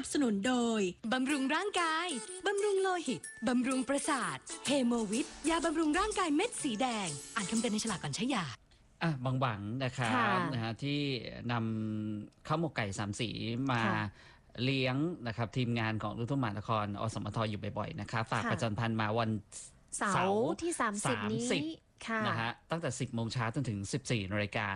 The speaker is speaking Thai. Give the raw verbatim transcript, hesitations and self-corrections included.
นับสนุนโดยบำรุงร่างกายบำรุงโลหิตบำรุงประสาทเฮโมวิทยาบำรุงร่างกายเม็ดสีแดงอ่านคำเตือนในฉลากก่อนใช้ยาอ่ะบางหวังนะครับนะฮะที่นำข้าวหมกไก่สามสีมาเลี้ยงนะครับทีมงานของลูกทุ่งมหานครอสมทอยู่บ่อยๆนะครับฝากประจำพันธ์มาวันเสาร์ที่สามสิบนี้นะฮะตั้งแต่สิบโมงเช้าจนถึงสิบสี่นาฬิกา